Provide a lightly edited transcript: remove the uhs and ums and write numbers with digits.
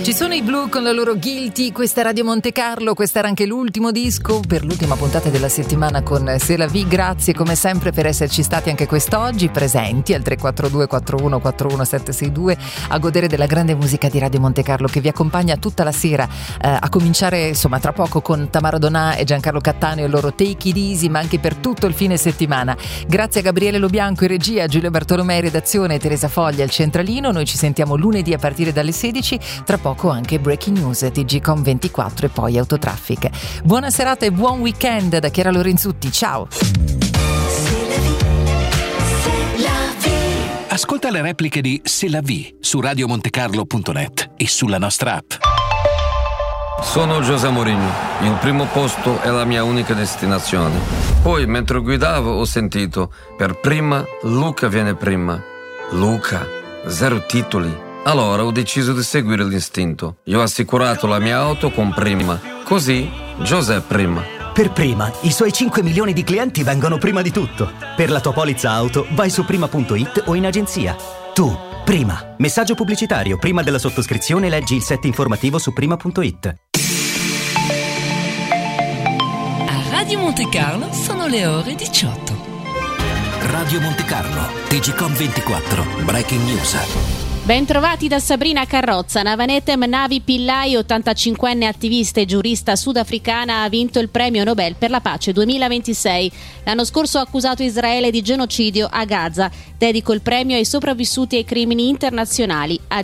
Ci sono i Blue con la loro Guilty, questa è Radio Monte Carlo, questo era anche l'ultimo disco per l'ultima puntata della settimana con C'est la vie. Grazie come sempre per esserci stati anche quest'oggi presenti al 342 41 41 762 a godere della grande musica di Radio Monte Carlo che vi accompagna tutta la sera, a cominciare insomma tra poco con Tamara Donà e Giancarlo Cattaneo e il loro Take It Easy, ma anche per tutto il fine settimana. Grazie a Gabriele Lobianco in regia, Giulio Bartolomei in redazione e Teresa Foglia al centralino. Noi ci sentiamo lunedì a partire dalle 16, tra poco anche Breaking News, TGcom 24 e poi Autotraffic. Buona serata e buon weekend da Chiara Lorenzutti, ciao! Ascolta le repliche di C'est la vie su radiomontecarlo.net e sulla nostra app. Sono José Mourinho, il primo posto è la mia unica destinazione. Poi mentre guidavo ho sentito, per prima Luca viene prima. Luca, 0 titoli. Allora ho deciso di seguire l'istinto. Io ho assicurato la mia auto con Prima. Così José prima. Per Prima, i suoi 5 milioni di clienti vengono prima di tutto. Per la tua polizza auto vai su prima.it o in agenzia. Tu, Prima. Messaggio pubblicitario. Prima della sottoscrizione leggi il set informativo su prima.it. A Radio Monte Carlo sono le ore 18. Radio Monte Carlo, TGcom 24, Breaking News. Ben trovati da Sabrina Carrozza. Navanetem Navi Pillai, 85enne attivista e giurista sudafricana, ha vinto il premio Nobel per la pace 2026. L'anno scorso ha accusato Israele di genocidio a Gaza. Dedico il premio ai sopravvissuti ai crimini internazionali.